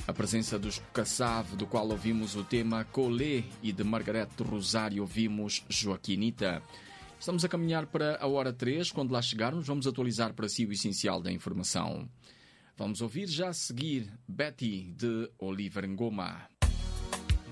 A presença dos Cassave, do qual ouvimos o tema Colê, e de Margarete Rosário ouvimos Joaquinita. Estamos a caminhar para a hora 3. Quando lá chegarmos, vamos atualizar para si o essencial da informação. Vamos ouvir já a seguir Betty, de Oliver Ngoma.